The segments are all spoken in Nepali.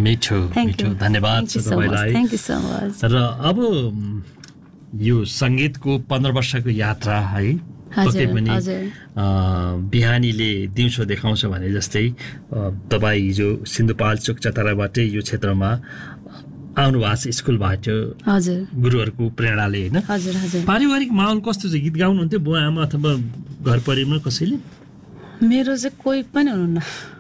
मिठो धन्यवाद छ तपाईलाई। Thank you so much. र अब यो संगीतको 15 वर्षको यात्रा है पक्कै पनि बिहानीले दिउँसो देखाउँछ भने जस्तै तपाईँ हिजो सिन्धुपाल्चोक चतराबाटै यो क्षेत्रमा आउनु भएको छ स्कुलबाट हजुर गुरुहरूको प्रेरणाले होइन। हजुर हजुर। पारिवारिक माहौल कस्तो छ? गीत गाउनुहुन्थ्यो बुवा आमा अथवा घर परिवारमा कसैले? मेरो चाहिँ कोही पनि हुनुहुन्न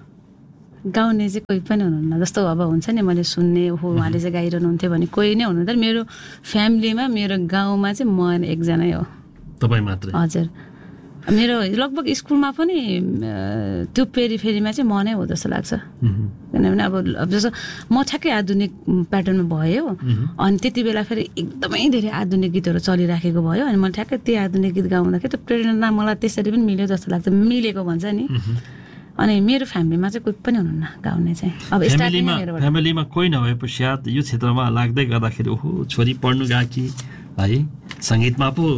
गाउने चाहिँ कोही पनि हुनुहुन्न। जस्तो अब हुन्छ नि मैले सुन्ने हो उहाँले चाहिँ गाइरहनुहुन्थ्यो भने कोही नै हुनुहुँदैन। मेरो फ्यामिलीमा मेरो गाउँमा चाहिँ म एकजनै हो। तपाईँ मात्रै? हजुर। मेरो लगभग स्कुलमा पनि त्यो पेरिफेरीमा चाहिँ म नै हो जस्तो लाग्छ। किनभने अब जस्तो म ठ्याक्कै आधुनिक प्याटर्नमा भयो अनि त्यति बेला फेरि एकदमै धेरै आधुनिक गीतहरू चलिराखेको भयो अनि मैले ठ्याक्कै त्यो आधुनिक गीत गाउँदाखेरि त्यो प्रेरणा मलाई त्यसरी पनि मिल्यो जस्तो लाग्छ। मिलेको भन्छ नि। अनि मेरो फ्यामिलीमा चाहिँ कोही पनि हुनुहुन्न गाउने चाहिँ। अब फ्यामिलीमा कोही नभए पश्चात यो क्षेत्रमा लाग्दै गर्दाखेरि ओहो छोरी पढ्नु गएकी है सङ्गीतमा पो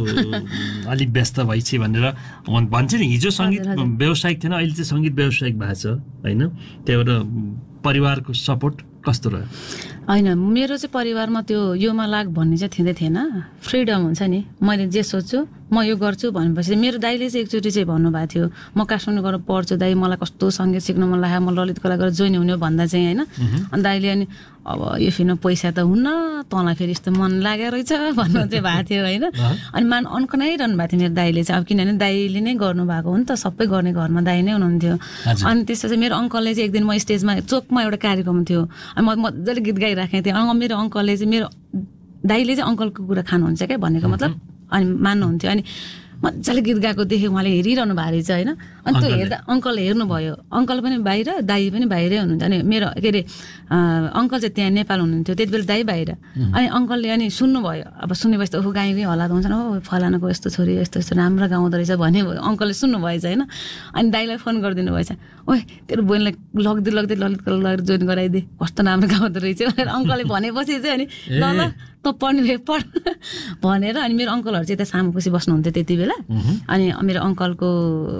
अलिक व्यस्त भइछि भनेर भन्छ नि। हिजो सङ्गीत व्यावसायिक थिएन, अहिले चाहिँ सङ्गीत व्यावसायिक भएको छ होइन। त्यही भएर परिवारको सपोर्ट कस्तो रह्यो? होइन मेरो चाहिँ परिवारमा त्यो योमा लाग भन्ने चाहिँ थिँदै थिएन। फ्रिडम हुन्छ नि, मैले जे सोच्छु म यो गर्छु भनेपछि मेरो दाइले चाहिँ एकचोटि चाहिँ भन्नुभएको थियो म काठमाडौँ गएर पढ्छु दाइ मलाई कस्तो सङ्गीत सिक्न मन लाग्यो म ललित कला गरेर जोइन हुने भन्दा चाहिँ होइन। अनि दाइले अनि अब यो फेरि पैसा त हुन्न तँलाई फेरि यस्तो मन लागेको रहेछ भन्नु चाहिँ भएको थियो होइन। अनि अन्कनाइरहनु भएको थियो मेरो दाइले चाहिँ। अब किनभने दाइले नै गर्नुभएको हो नि त, सबै गर्ने घरमा दाइ नै हुनुहुन्थ्यो। अनि त्यसपछि मेरो अङ्कलले चाहिँ एक दिन म स्टेजमा चोकमा एउटा कार्यक्रम थियो अनि म मजाले गीत गाइराखेको थिएँ। मेरो अङ्कलले चाहिँ मेरो दाइले चाहिँ अङ्कलको कुरा खानुहुन्छ क्या भनेको मतलब अनि मान्नुहुन्थ्यो। अनि मजाले गीत गाएको देखेँ उहाँले हेरिरहनु भएको रहेछ होइन। अनि त्यो हेर्दा अङ्कलले हेर्नुभयो, अङ्कल पनि बाहिर दाइ पनि बाहिरै हुनुहुन्छ। अनि मेरो के अरे अङ्कल चाहिँ त्यहाँ नेपाल हुनुहुन्थ्यो त्यति बेला दाइ बाहिर। अनि अङ्कलले अनि सुन्नुभयो, अब सुनेपछि त ऊ गाई होला त हुन्छ नि, हो फलानाको यस्तो छोरी यस्तो यस्तो राम्रो गाउँदो रहेछ भने अङ्कलले सुन्नुभएछ होइन। अनि दाइलाई फोन गरिदिनु भएछ, ओइ तेरो बहिनीलाई लग्दै ललित कला लगेर जोइन गराइदिए कस्तो राम्रो गाउँदो रहेछ भनेर अङ्कलले भनेपछि चाहिँ अनि ल ल त पढ्ने भए पढ भनेर। अनि मेरो अङ्कलहरू चाहिँ यता सामुखुसी बस्नुहुन्थ्यो त्यति बेला। अनि मेरो अङ्कलको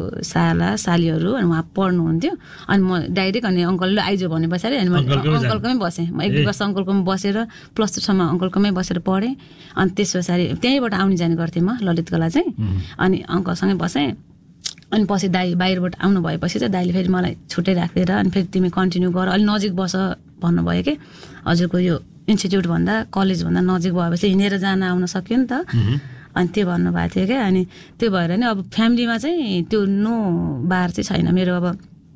साला सालीहरू अनि उहाँ पढ्नुहुन्थ्यो। अनि म डाइरेक्ट अनि अङ्कलले आइज भने पछाडि अनि म अङ्कलकोमै बसेँ। म 1-2 वर्ष अङ्कलकोमा बसेर +2सम्म अङ्कलकोमै बसेर पढेँ। अनि त्यस पछाडि त्यहीँबाट आउने जाने गर्थेँ म ललित कला चाहिँ। अनि अङ्कलसँगै बसेँ। अनि पछि दाइ बाहिरबाट आउनु भएपछि चाहिँ दाइले फेरि मलाई छुट्टै राखिदिएर अनि फेरि तिमी कन्टिन्यू गर अलिक नजिक बस भन्नुभयो कि हजुरको यो इन्स्टिट्युटभन्दा कलेजभन्दा नजिक भएपछि हिँडेर जान आउन सक्यो नि त। अनि त्यो भन्नुभएको थियो क्या। अनि त्यो भएर नि अब फ्यामिलीमा चाहिँ त्यो नो बार चाहिँ छैन। मेरो अब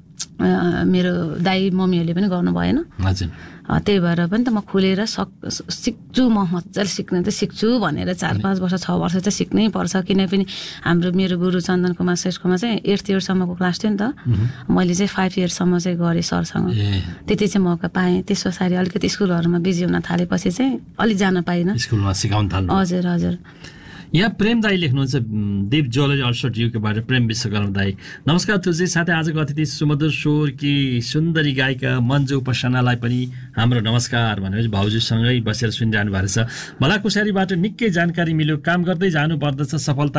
मेरो दाइ मम्मीहरूले पनि गर्नु भएन। त्यही भएर पनि त म खुलेर सिक्छु, म मजाले सिक्न त सिक्छु भनेर 4-5 वर्ष 6 वर्ष चाहिँ सिक्नै पर्छ। किनभने हाम्रो मेरो गुरु चन्दन कुमार श्रेष्ठकोमा चाहिँ 8th yearसम्मको क्लास थियो नि त। मैले चाहिँ 5 yearsसम्म चाहिँ गरेँ सरसँग। त्यति चाहिँ मौका पाएँ। त्यस पछाडि अलिकति स्कुलहरूमा बिजी हुन थालेपछि चाहिँ अलिक जान पाइनँ स्कुलमा सिकाउन थाल्नु। हजुर हजुर। यहाँ प्रेम दाई लेख्नुहुन्छ दीप ज्वेलरी अल्सोट युकेबाट। प्रेम विश्वकर्मा दाई नमस्कार तुलसी साथै आजको अतिथि सुमधुर स्वरकी सुन्दरी गायिका मन्जु उपासनालाई पनि हाम्रो नमस्कार भनेपछि भाउजूसँगै बसेर सुनिरहनु भएको छ। भलाकुसारीबाट निकै जानकारी मिल्यो। काम गर्दै जानु पर्दछ, सफलता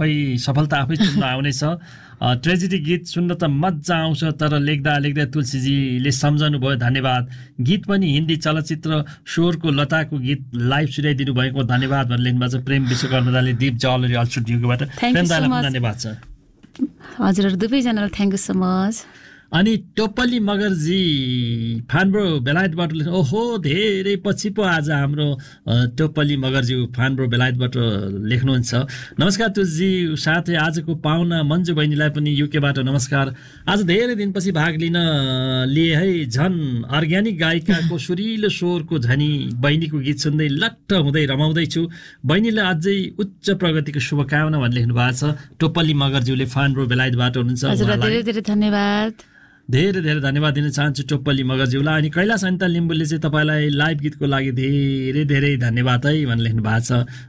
आफै चुन्न आउनेछ। ट्रेजेडी गीत सुन्न त मजा आउँछ तर लेख्दा लेख्दा तुलसीजीले सम्झनु भयो, धन्यवाद। गीत पनि हिन्दी चलचित्र स्वरको लताको गीत लाइभ सुनाइदिनु भएको धन्यवाद भनेर लेख्नु भएको छ प्रेम विश्वकर्माले दीप ज्वेलरी अल्सोट युकेबाट। प्रेम दाइलाई पनि धन्यवाद छ। हजुर दुवैजनालाई थ्याङ्क यू सो मच। अनि टोप्पली मगरजी फानब्रो बेलायतबाट लेख्नु ओहो धेरै पछि पो आज हाम्रो टोप्पली मगरजी फानब्रो बेलायतबाट लेख्नुहुन्छ। नमस्कार तुलसी साथै आजको पाहुना मन्जु बहिनीलाई पनि युकेबाट नमस्कार। आज धेरै दिनपछि भाग लिन लिए है। झन् अर्ग्यानिक गायिकाको सुरिलो स्वरको झनी बहिनीको गीत सुन्दै लट्ट हुँदै रमाउँदैछु। बहिनीलाई अझै उच्च प्रगतिको शुभकामना भनेर लेख्नु भएको छ टोप्पली मगरज्यूले फानब्रो बेलायतबाट हुनुहुन्छ। धेरै धेरै धन्यवाद। धेरै धेरै धन्यवाद दिन चाहन्छु टोप्पली मगरज्यूलाई। अनि कैलाश अनिता लिम्बुले चाहिँ तपाईँलाई लाइभ गीतको लागि धेरै धेरै धन्यवाद है भनेर लेख्नु भएको छ।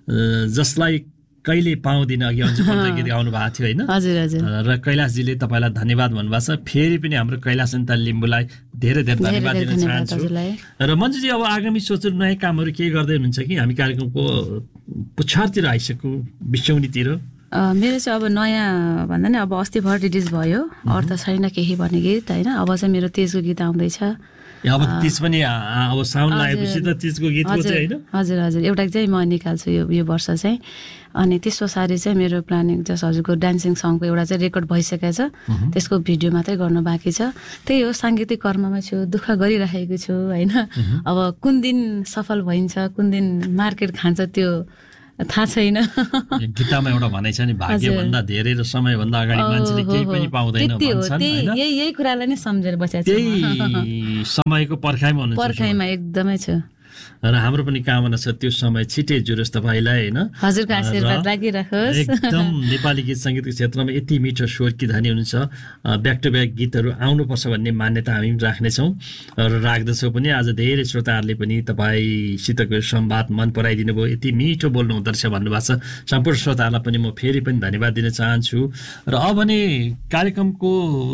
जसलाई कहिले पाउँदिन अघि अन्जु गीत गाउनु भएको थियो होइन। हजुर हजुर। र कैलाशजीले तपाईँलाई धन्यवाद भन्नुभएको छ। फेरि पनि हाम्रो कैलाश अनिता लिम्बुलाई धेरै धेरै धन्यवाद दिन चाहन्छु। र मन्जुजी अब आगामी सोचहरू नयाँ कामहरू के गर्दै हुनुहुन्छ कि हामी कार्यक्रमको पुछारतिर आइसक्यो बिस्यौनीतिर? मेरो चाहिँ अब नयाँ भन्दा नि अब अस्ति भर रिलिज भयो अर्थ छैन केही भन्ने गीत होइन। अब चाहिँ मेरो तेजको गीत आउँदैछ अब तीज पनि अब साउन लागेपछि त तीजको गीतको चाहिँ हैन हजुर हजुर एउटा चाहिँ म निकाल्छु यो वर्ष चाहिँ अनि त्यस पछाडि चाहिँ मेरो प्लानिङ जस हजुरको डान्सिङ सङको एउटा चाहिँ रेकर्ड भइसकेको छ त्यसको भिडियो मात्रै गर्नु बाँकी छ त्यही हो साङ्गीतिक कर्ममा छु दुःख गरिरहेको छु हैन अब कुन दिन सफल भइन्छ कुन दिन मार्केट खान्छ त्यो थाहा छैन गीतामा एउटा भनाइ छ नि भाग्यभन्दा धेरै र समयभन्दा अगाडि मान्छेले केही पनि पाउँदैन भन्छन् हैन यही कुरालाई नै सम्झेर बसेको छु त्यही समयको पर्खाइमा हुनुहुन्छ पर्खाइमा एकदमै छु र हाम्रो पनि कामना छ त्यो समय छिटै जुरोस् तपाईलाई हैन हजुरको आशीर्वाद लागिराखोस् एकदम नेपाली गीत संगीतको क्षेत्रमा यति मिठो स्वरकी धनी हुनुहुन्छ ब्याक टु ब्याक गीतहरू आउनुपर्छ भन्ने मान्यता हामी राख्नेछौँ र राख्दछौँ पनि आज धेरै श्रोताहरूले पनि तपाईसितको संवाद मन पराइदिनु भयो यति मिठो बोल्नु हुँदो रहेछ भन्नुभएको छ सम्पूर्ण श्रोताहरूलाई पनि म फेरि पनि धन्यवाद दिन चाहन्छु र अब भने कार्यक्रमको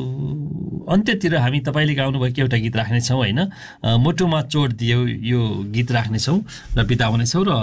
अन्त्यतिर हामी तपाईँले गाउनुभएको एउटा गीत राख्नेछौँ हैन मुटुमा चोट दियो यो गीत राख्नेछौँ र बिदा हुनेछौँ र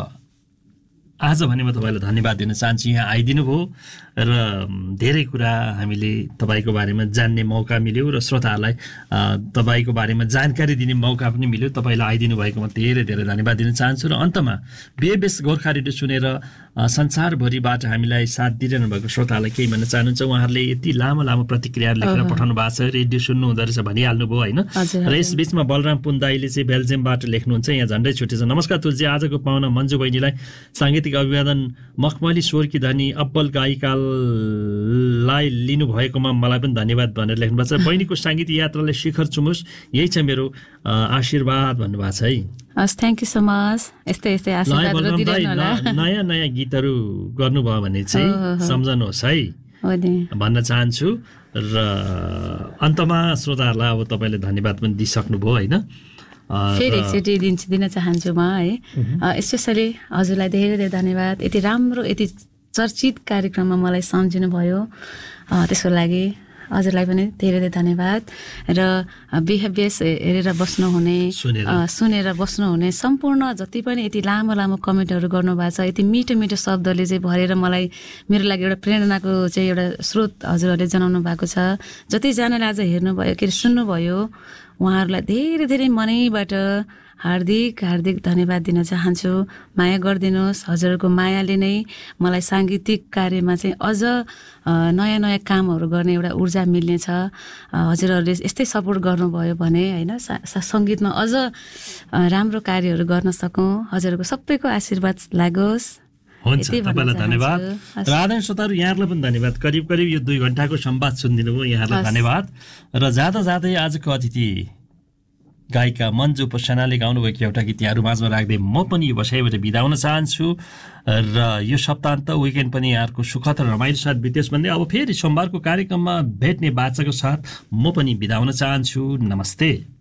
आज भने म तपाईँलाई धन्यवाद दिन चाहन्छु यहाँ आइदिनु भयो र धेरै कुरा हामीले तपाईँको बारेमा जान्ने मौका मिल्यो र श्रोताहरूलाई तपाईँको बारेमा जानकारी दिने मौका पनि मिल्यो तपाईँलाई आइदिनु भएकोमा धेरै धेरै धन्यवाद दिन चाहन्छु र अन्तमा बेबेस गोर्खा रेडियो सुनेर संसारभरिबाट हामीलाई साथ दिइरहनु भएको श्रोताहरूलाई केही भन्न चाहनुहुन्छ उहाँहरूले यति लामो लामो प्रतिक्रिया लेखेर पठाउनु भएको छ रेडियो सुन्नु हुँदो रहेछ भनिहाल्नु भयो होइन र यस बिचमा बलराम पुन्दाईले चाहिँ बेल्जियमबाट लेख्नुहुन्छ यहाँ झन्डै छुटेछ नमस्कार तुलजी आजको पाहुना मन्जु बहिनीलाई साङ्गीतिक अभिवादन मखमली स्वरकी धनी अब्बल गायिकालाई लिनुभएकोमा मलाई पनि धन्यवाद भनेर लेख्नु भएको छ बहिनीको साङ्गीतिक यात्राले शिखर चुमोस् यही छ मेरो आशीर्वाद भन्नुभएको छ है हस् थ्याङ्क यू सो मच यस्तै यस्तै आशीर्वादहरू दिइरहनु होला नयाँ नयाँ गीतहरू गर्नुभयो भने चाहिँ सम्झनुहोस् है भन्न चाहन्छु र अन्तमा श्रोताहरूलाई अब तपाईँले धन्यवाद पनि दिइसक्नुभयो होइन फेरि एकचोटि दिन चाहन्छु म है स्पेसली हजुरलाई धेरै धेरै धन्यवाद यति राम्रो यति चर्चित कार्यक्रममा मलाई सम्झिनु भयो त्यसको लागि हजुरलाई पनि धेरै धेरै धन्यवाद र बिहेभियर्स हेरेर बस्नुहुने सुनेर बस्नुहुने सम्पूर्ण जति पनि यति लामो लामो कमेन्टहरू गर्नुभएको छ यति मिठो मिठो शब्दले चाहिँ भरेर मलाई मेरो लागि एउटा प्रेरणाको चाहिँ एउटा स्रोत हजुरहरूले जनाउनु भएको छ जतिजनाले आज हेर्नुभयो के अरे सुन्नुभयो उहाँहरूलाई धेरै धेरै मनैबाट हार्दिक हार्दिक धन्यवाद दिन चाहन्छु माया गरिदिनुहोस् हजुरहरूको मायाले नै मलाई साङ्गीतिक कार्यमा चाहिँ अझ नयाँ नयाँ कामहरू गर्ने एउटा ऊर्जा मिल्नेछ हजुरहरूले यस्तै सपोर्ट गर्नुभयो भने होइन सङ्गीतमा अझ राम्रो कार्यहरू गर्न सकौँ हजुरहरूको सबैको आशीर्वाद लागोस् हुन्छ तपाईँलाई धन्यवाद र आदरणीय श्रोताहरू यहाँहरूलाई पनि धन्यवाद करिब करिब यो 2 घण्टाको संवाद सुनिदिनु भयो यहाँहरूलाई धन्यवाद र जाँदा जाँदै आजको अतिथि गायिका मन्जु पसनाले गाउनुभएको एउटा गीत यहाँहरू माझमा राख्दै म पनि यो बसाइबाट बिदा हुन चाहन्छु र यो सप्ताहन्त विकेन्ड पनि यहाँहरूको सुखद र रमाइलो साथ बितेस् भन्दै अब फेरि सोमबारको कार्यक्रममा भेट्ने बाचाको साथ म पनि बिदा हुन चाहन्छु नमस्ते